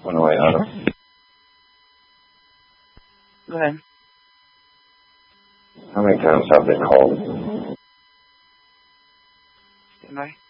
On the way out. Go ahead. How many times have they called? Stand by.